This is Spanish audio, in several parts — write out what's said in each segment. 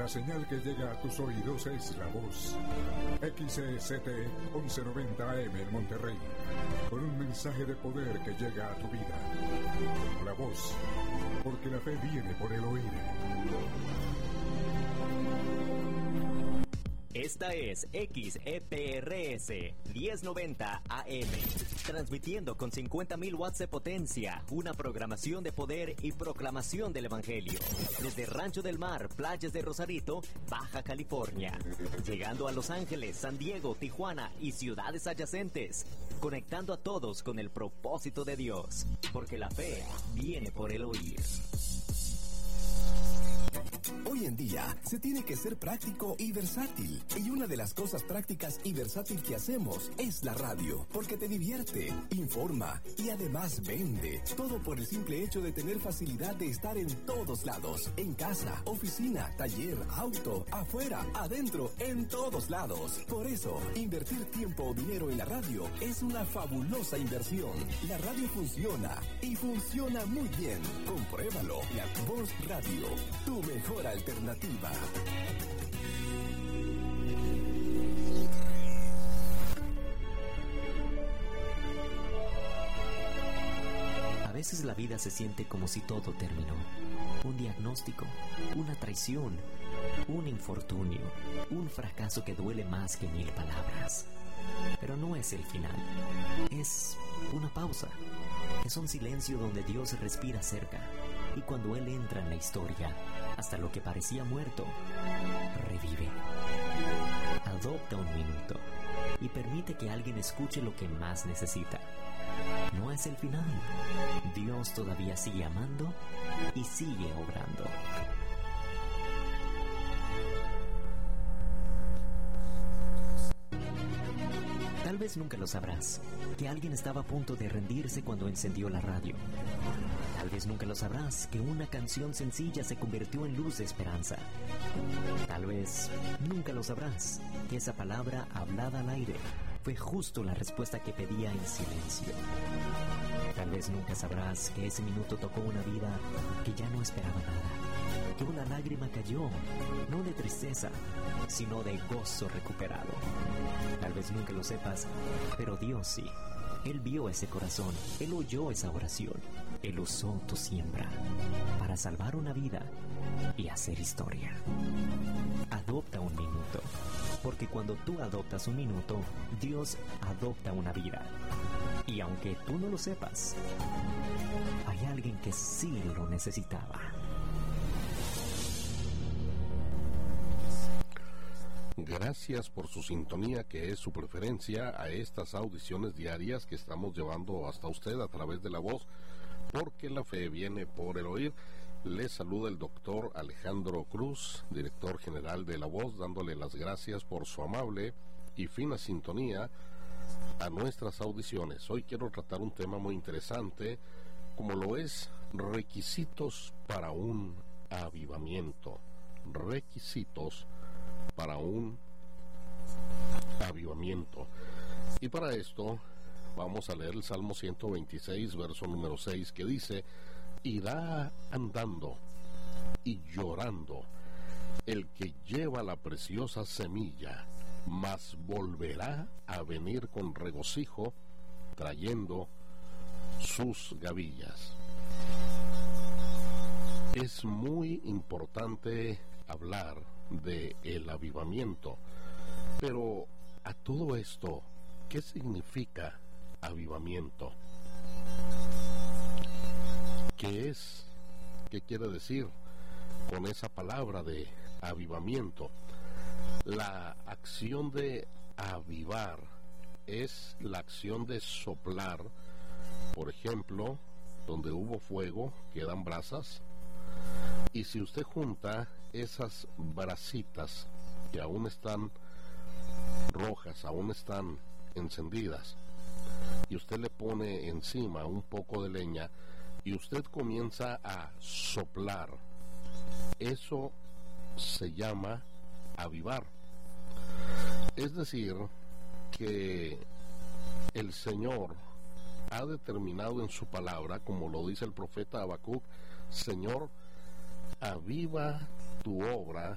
señal que llega a tus oídos es La Voz. XCT 1190 AM en Monterrey. Con un mensaje de poder que llega a tu vida. La Voz, porque la fe viene por el oír. Esta es XEPRS 1090 AM, transmitiendo con 50.000 watts de potencia, una programación de poder y proclamación del Evangelio, desde Rancho del Mar, playas de Rosarito, Baja California, llegando a Los Ángeles, San Diego, Tijuana y ciudades adyacentes, conectando a todos con el propósito de Dios, porque la fe viene por el oír. Hoy en día se tiene que ser práctico y versátil. Y una de las cosas prácticas y versátil que hacemos es la radio, porque te divierte, informa y además vende. Todo por el simple hecho de tener facilidad de estar en todos lados. En casa, oficina, taller, auto, afuera, adentro, en todos lados. Por eso, invertir tiempo o dinero en la radio es una fabulosa inversión. La radio funciona y funciona muy bien. Compruébalo. La Voz Radio, tu mejor alternativa. A veces la vida se siente como si todo terminó. Un diagnóstico, una traición, un infortunio, un fracaso que duele más que 1000 palabras. Pero no es el final, es una pausa, es un silencio donde Dios respira cerca. Y cuando Él entra en la historia, hasta lo que parecía muerto, revive. Adopta un minuto y permite que alguien escuche lo que más necesita. No es el final. Dios todavía sigue amando y sigue obrando. Tal vez nunca lo sabrás, que alguien estaba a punto de rendirse cuando encendió la radio. Tal vez nunca lo sabrás, que una canción sencilla se convirtió en luz de esperanza. Tal vez nunca lo sabrás, que esa palabra hablada al aire fue justo la respuesta que pedía en silencio. Tal vez nunca sabrás que ese minuto tocó una vida que ya no esperaba nada, que una lágrima cayó, no de tristeza, sino de gozo recuperado. Tal vez nunca lo sepas, pero Dios sí. Él vio ese corazón, Él oyó esa oración, Él usó tu siembra para salvar una vida y hacer historia. Adopta un minuto, porque cuando tú adoptas un minuto, Dios adopta una vida. Y aunque tú no lo sepas, hay alguien que sí lo necesitaba. Gracias por su sintonía, que es su preferencia a estas audiciones diarias que estamos llevando hasta usted a través de La Voz, porque la fe viene por el oír. Les saluda el doctor Alejandro Cruz, director general de La Voz, dándole las gracias por su amable y fina sintonía a nuestras audiciones. Hoy quiero tratar un tema muy interesante, como lo es requisitos para un avivamiento. Requisitos para un avivamiento. Y para esto vamos a leer el Salmo 126, verso número 6, que dice: irá andando y llorando el que lleva la preciosa semilla, mas volverá a venir con regocijo, trayendo sus gavillas. Es muy importante hablar de el avivamiento, pero a todo esto, ¿qué significa avivamiento? ¿Qué es? ¿Qué quiere decir con esa palabra de avivamiento? La acción de avivar es la acción de soplar. Por ejemplo, donde hubo fuego quedan brasas, y si usted junta esas brasitas que aún están rojas, aún están encendidas, y usted le pone encima un poco de leña y usted comienza a soplar, eso se llama avivar. Es decir, que el Señor ha determinado en su palabra, como lo dice el profeta Habacuc: Señor, aviva tu obra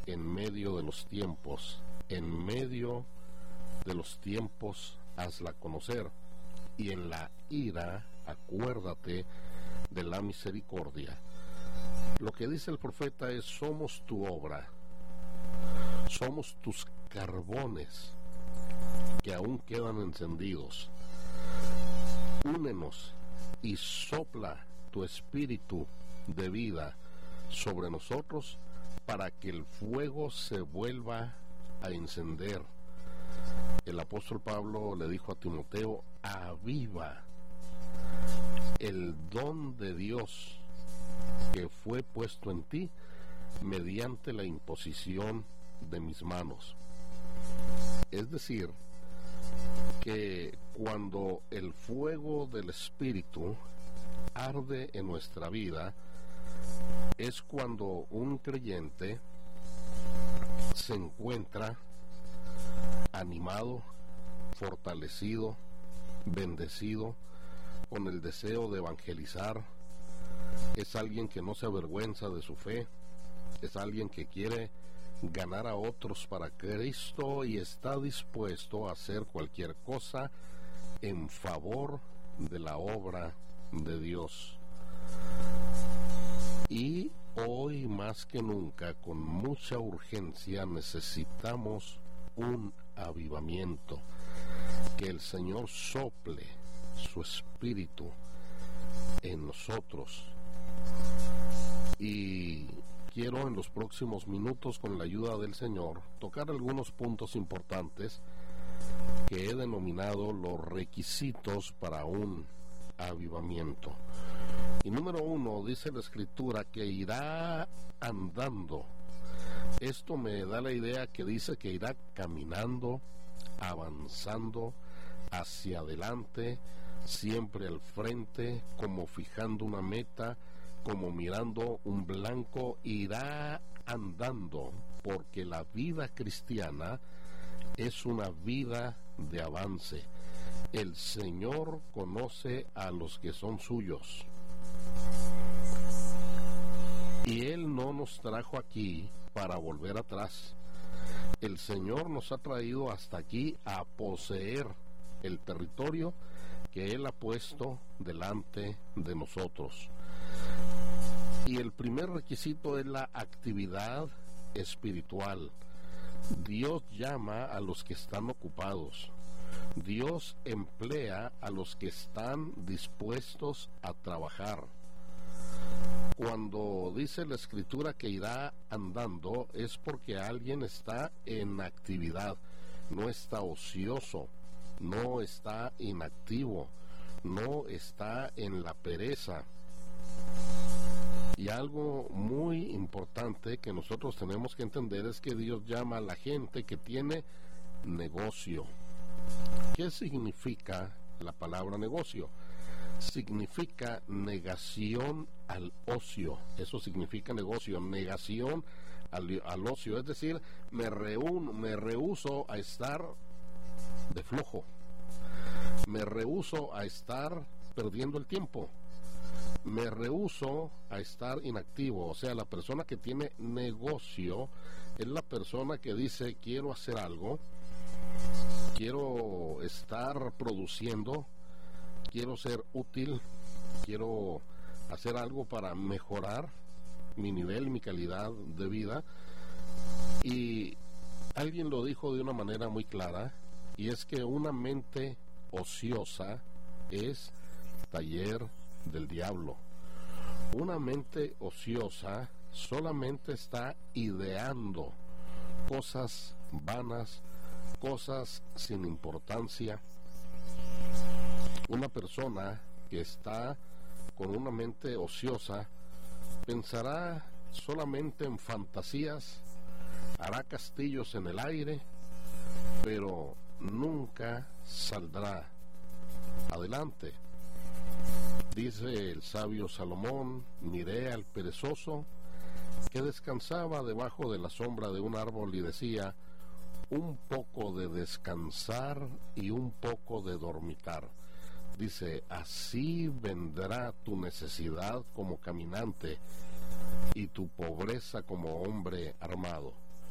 en medio de los tiempos, en medio de los tiempos hazla conocer, y en la ira acuérdate de la misericordia. Lo que dice el profeta es: somos tu obra, somos tus carbones que aún quedan encendidos. Únenos y sopla tu espíritu de vida sobre nosotros para que el fuego se vuelva a encender. El apóstol Pablo le dijo a Timoteo: aviva el don de Dios que fue puesto en ti mediante la imposición de mis manos. Es decir, que cuando el fuego del Espíritu arde en nuestra vida, es cuando un creyente se encuentra animado, fortalecido, bendecido, con el deseo de evangelizar. Es alguien que no se avergüenza de su fe, es alguien que quiere ganar a otros para Cristo y está dispuesto a hacer cualquier cosa en favor de la obra de Dios. Y hoy más que nunca, con mucha urgencia, necesitamos un avivamiento, que el Señor sople su espíritu en nosotros. Y quiero en los próximos minutos, con la ayuda del Señor, tocar algunos puntos importantes que he denominado los requisitos para un avivamiento. Y número 1, dice la Escritura que irá andando. Esto me da la idea que dice que irá caminando, avanzando hacia adelante, siempre al frente, como fijando una meta, como mirando un blanco. Irá andando, porque la vida cristiana es una vida de avance. El Señor conoce a los que son suyos, y Él no nos trajo aquí para volver atrás. El Señor nos ha traído hasta aquí a poseer el territorio que Él ha puesto delante de nosotros. Y el primer requisito es la actividad espiritual. Dios llama a los que están ocupados. Dios emplea a los que están dispuestos a trabajar. Cuando dice la Escritura que irá andando, es porque alguien está en actividad, no está ocioso, no está inactivo, no está en la pereza. Y algo muy importante que nosotros tenemos que entender es que Dios llama a la gente que tiene negocio. ¿Qué significa la palabra negocio? Significa negación al ocio. Eso significa negocio, negación al ocio. Es decir, me rehúso a estar de flojo, me rehúso a estar perdiendo el tiempo, me rehúso a estar inactivo. O sea, la persona que tiene negocio es la persona que dice: quiero hacer algo, quiero estar produciendo, quiero ser útil, quiero hacer algo para mejorar mi nivel, mi calidad de vida. Y alguien lo dijo de una manera muy clara, y es que una mente ociosa es taller del diablo. Una mente ociosa solamente está ideando cosas vanas, cosas sin importancia. Una persona que está con una mente ociosa pensará solamente en fantasías, hará castillos en el aire, pero nunca saldrá adelante. Dice el sabio Salomón: miré al perezoso que descansaba debajo de la sombra de un árbol y decía: un poco de descansar y un poco de dormitar. Dice: así vendrá tu necesidad como caminante y tu pobreza como hombre armado.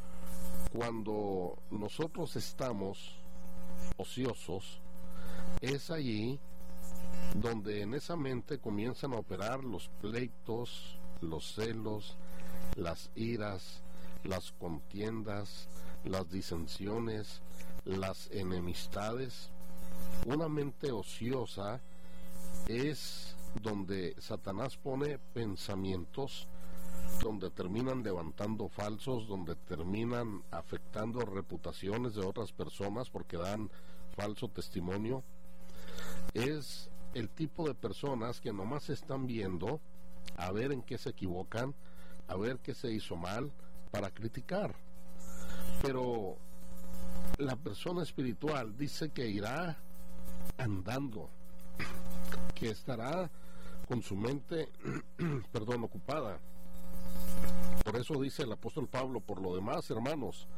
cuando nosotros estamos ociosos, es allí donde en esa mente comienzan a operar los pleitos, los celos, las iras, las contiendas, las disensiones, las enemistades. Una mente ociosa es donde Satanás pone pensamientos, donde terminan levantando falsos, donde terminan afectando reputaciones de otras personas porque dan falso testimonio. Es el tipo de personas que nomás están viendo a ver en qué se equivocan, a ver qué se hizo mal, para criticar. Pero la persona espiritual dice que irá andando, que estará con su mente ocupada. Por eso dice el apóstol Pablo: por lo demás, hermanos,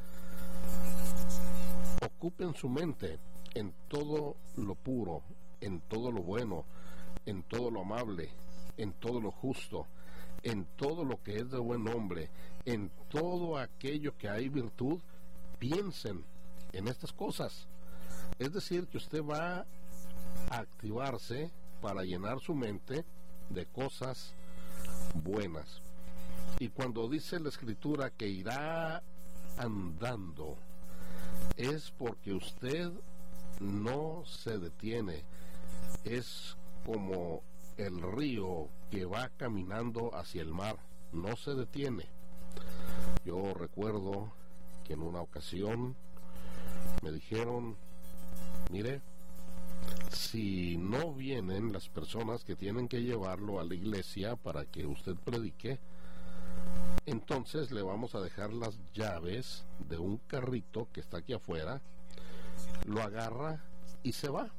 ocupen su mente en todo lo puro, en todo lo bueno, en todo lo amable, en todo lo justo, en todo lo que es de buen nombre, en todo aquello que hay virtud, piensen en estas cosas. Es decir, que usted va a activarse para llenar su mente de cosas buenas. Y cuando dice la Escritura que irá andando, es porque usted no se detiene. Es como el río que va caminando hacia el mar, no se detiene. Yo recuerdo que en una ocasión me dijeron: mire, si no vienen las personas que tienen que llevarlo a la iglesia para que usted predique, entonces le vamos a dejar las llaves de un carrito que está aquí afuera. Lo agarra y se va.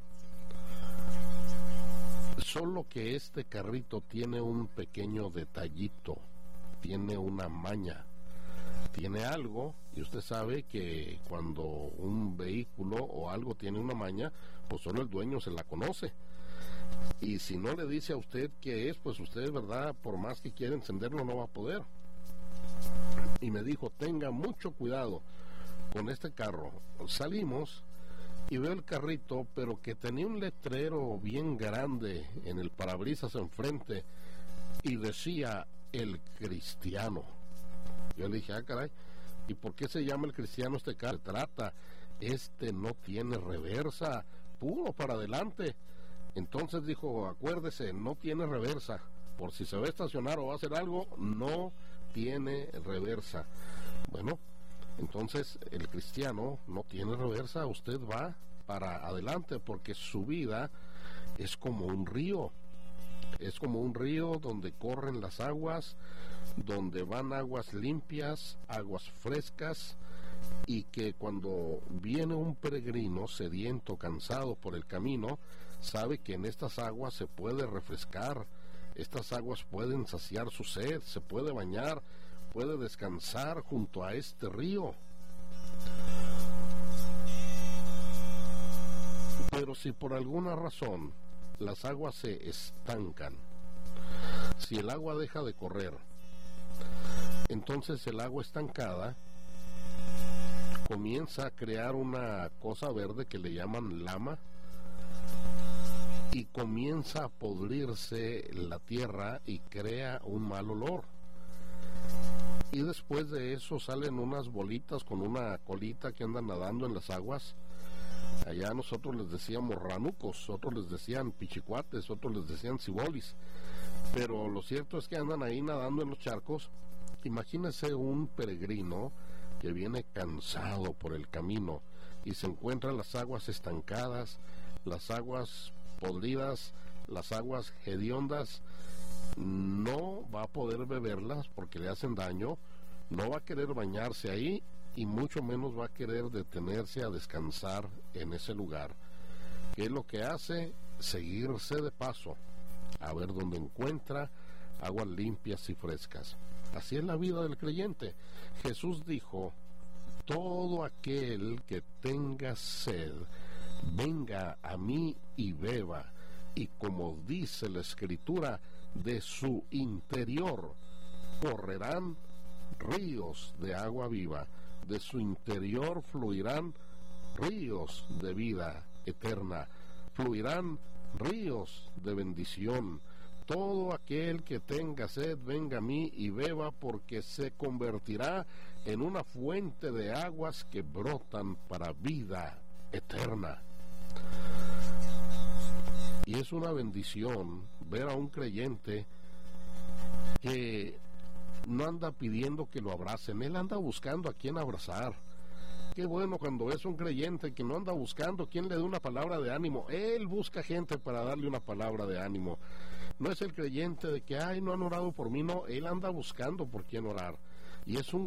Solo que este carrito tiene un pequeño detallito, tiene una maña, tiene algo, y usted sabe que cuando un vehículo o algo tiene una maña, pues solo el dueño se la conoce. Y si no le dice a usted qué es, pues usted, ¿verdad?, por más que quiera encenderlo, no va a poder. Y me dijo: tenga mucho cuidado con este carro. Salimos y veo el carrito, pero que tenía un letrero bien grande en el parabrisas enfrente y decía: el cristiano. Yo le dije: ah, caray, ¿y por qué se llama el cristiano este carro? Se trata, este no tiene reversa, puro para adelante. Entonces dijo: acuérdese, no tiene reversa, por si se va a estacionar o va a hacer algo, no tiene reversa. Bueno, entonces el cristiano no tiene reversa, usted va para adelante, porque su vida es como un río. Es como un río donde corren las aguas, donde van aguas limpias, aguas frescas, y que cuando viene un peregrino sediento, cansado por el camino, sabe que en estas aguas se puede refrescar, estas aguas pueden saciar su sed, se puede bañar, puede descansar junto a este río. Pero si por alguna razón las aguas se estancan, si el agua deja de correr, entonces el agua estancada comienza a crear una cosa verde que le llaman lama, y comienza a podrirse la tierra y crea un mal olor. Y después de eso salen unas bolitas con una colita que andan nadando en las aguas. Allá nosotros les decíamos ranucos, otros les decían pichicuates, otros les decían cibolis. Pero lo cierto es que andan ahí nadando en los charcos. Imagínese un peregrino que viene cansado por el camino y se encuentra las aguas estancadas, las aguas podridas, las aguas hediondas. No va a poder beberlas porque le hacen daño, no va a querer bañarse ahí, y mucho menos va a querer detenerse a descansar en ese lugar. ¿Qué es lo que hace? Seguirse de paso a ver dónde encuentra aguas limpias y frescas. Así es la vida del creyente. Jesús dijo: todo aquel que tenga sed, venga a mí y beba, y como dice la Escritura, de su interior correrán ríos de agua viva. de su interior fluirán ríos de vida eterna, fluirán ríos de bendición. Todo aquel que tenga sed, venga a mí y beba, porque se convertirá en una fuente de aguas que brotan para vida eterna. Y es una bendición ver a un creyente que no anda pidiendo que lo abracen, él anda buscando a quien abrazar. Qué bueno cuando es un creyente que no anda buscando quien le dé una palabra de ánimo, él busca gente para darle una palabra de ánimo. No es el creyente de que, ay, no han orado por mí, no, él anda buscando por quién orar. Y es un